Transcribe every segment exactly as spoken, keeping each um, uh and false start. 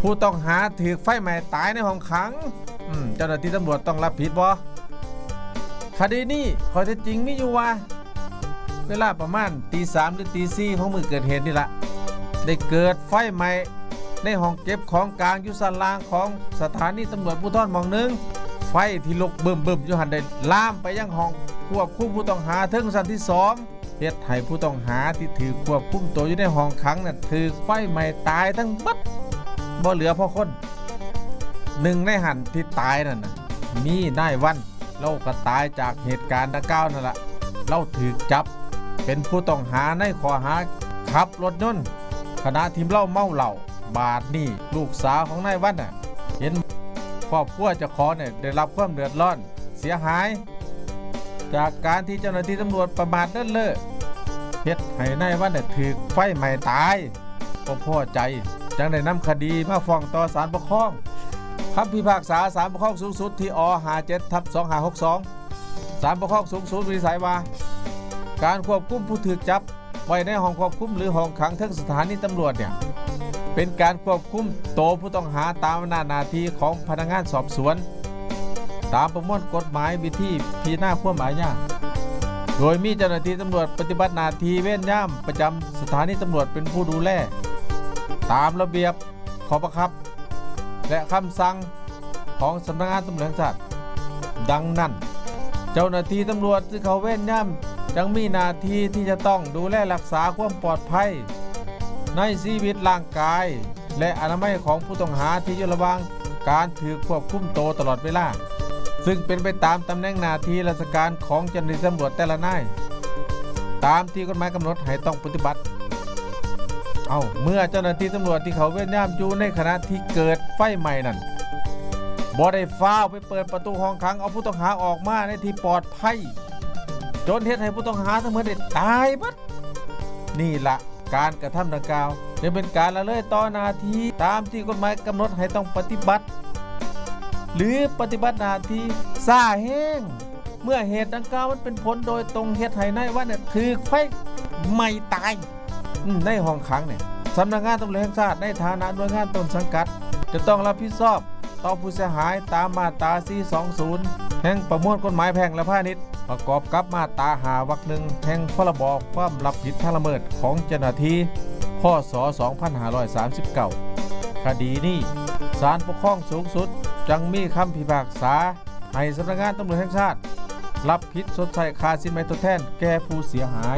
ผู้ต้องหาถูกไฟไหม้ตายในห้องขังเจ้าหน้าที่ตำรวจต้องรับผิดบ่คดีนี้ข้อเท็จจริงมีอยู่ว่าเวลาประมาณตีสามหรือตีสี่ของมือเกิดเหตุนี่ละได้เกิดไฟไหม้ในห้องเก็บของกลางยุสันลางของสถานีตำรวจภูธรหม่องหนึ่งไฟที่ลุกเบิ่มเบิ่มอยู่หันได้ลามไปยังห้องควบคุมผู้ต้องหาถึงชั้นที่สองเหตุให้ผู้ต้องหาที่ถือควบคุมตัวอยู่ในห้องขังนั้นถือไฟไหม้ตายทั้งบัดบ่เหลือพอคนหนึ่งในหันที่ตายนั่นมีนายวันเล่าก็ตายจากเหตุการณ์ดังกล่าวนั่นแหละเล่าถือจับเป็นผู้ต้องหาในข้อหาขับรถยนต์ขณะที่เล่าเมาเหล้าบาดนี่ลูกสาวของนายวันน่ะเห็นครอบครัวเจ้าของเนี่ยได้รับความเดือดร้อนเสียหายจากการที่เจ้าหน้าที่ตำรวจประมาทเลินเล่อเฮ็ดให้นายวันเนี่ยถูกไฟไหม้ตายก็พอใจจังได้นำคดีมาฟ้องต่อศาลปกครองคำพิพากษาศาลปกครองสูงสุดที่อ ห้าเจ็ดทับสองห้าหกสองศาลปกครองสูงสุดวินิจฉัยว่าการควบคุมผู้ถูกจับไว้ในห้องควบคุมหรือห้องขังทั้งสถานีตำรวจเนี่ยเป็นการควบคุมตัวผู้ต้องหาตามอำนาจหน้าที่ของพนักงานสอบสวนตามประมวลกฎหมายวิธีพิจารณาความอาญาโดยมีเจ้าหน้าที่ตำรวจปฏิบัติหน้าที่เว้นย่ำประจำสถานีตำรวจเป็นผู้ดูแลตามระเบียบข้อบังคับและคำสั่งของสำนักงานตำรวจแห่งชาติดังนั้นเจ้าหน้าที่ตำรวจที่เขาเว้นย่ำจังมีหน้าที่ที่จะต้องดูแลรักษาความปลอดภัยในชีวิตร่างกายและอนามัยของผู้ต้องหาที่อยู่ระหว่างการถือควบคุมตัวตลอดเวลาซึ่งเป็นไปตามตำแหน่งหน้าที่ราชการของเจ้าหน้าที่ตำรวจแต่ละนายตามที่กฎหมายกำหนดให้ต้องปฏิบัติเอาเมื่อเจ้าหน้าที่ตำรวจที่เขาเว้นย่ำอยู่ในขณะที่เกิดไฟไหม้นั้นบ่ได้ฟ้าวไปเปิดประตูห้องขังเอาผู้ต้องหาออกมาในที่ปลอดภัยจนเหตุให้ผู้ต้องหาทั้งหมดได้ตายบัดนี่ละการกระทำดังกล่าวจะเป็นการละเลยต่อหน้าที่ตามที่กฎหมายกำหนดให้ต้องปฏิบัติหรือปฏิบัติหน้าที่ซ่าแห้งเมื่อเหตุดังกล่าวมันเป็นผลโดยตรงเหตุให้นายวันเนี่ยถูกไฟไหม้ตายในห้องขังเนี่ยสำนักงานตำรวจแห่งชาติในฐานะหน่วยงานต้นสังกัดจะต้องรับผิดชอบต่อผู้เสียหายตามมาตราสี่ร้อยยี่สิบแห่งประมวลกฎหมายแพ่งและพาณิชย์ประกอบกับมาตราห้าวรรคหนึ่งแห่งพรบความรับผิดทางละเมิดของเจ้าหน้าที่พ.ศ. สองพันห้าร้อยสามสิบเก้าคดีนี้ศาลปกครองสูงสุดจังมีคำพิพากษาให้สำนักงานตำรวจแห่งชาติรับผิดชดใช้ค่าสินไหมทดแทนแก่ผู้เสียหาย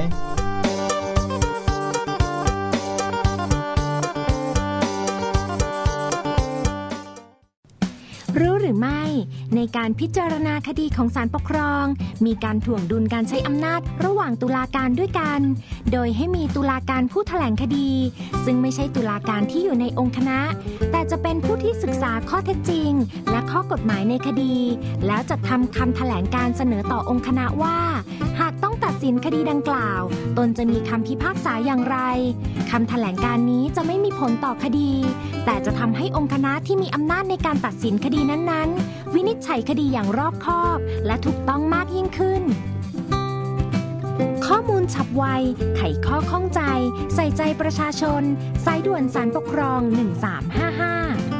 รู้หรือไม่ในการพิจารณาคดีของศาลปกครองมีการถ่วงดุลการใช้อำนาจระหว่างตุลาการด้วยกันโดยให้มีตุลาการผู้แถลงคดีซึ่งไม่ใช่ตุลาการที่อยู่ในองค์คณะแต่จะเป็นผู้ที่ศึกษาข้อเท็จจริงและข้อกฎหมายในคดีแล้วจัดทำคำแถลงการเสนอต่อองค์คณะว่าหากต้องตัดสินคดีดังกล่าวตนจะมีคำพิพากษาอย่างไรคำแถลงการนี้จะไม่มีผลต่อคดีแต่จะทำให้องค์คณะที่มีอำนาจในการตัดสินคดีนั้นๆวินิจฉัยคดีอย่างรอบคอบและถูกต้องมากยิ่งขึ้นข้อมูลฉับไวไขข้อข้องใจใส่ใจประชาชนสายด่วนศาลปกครองหนึ่งสามห้าห้า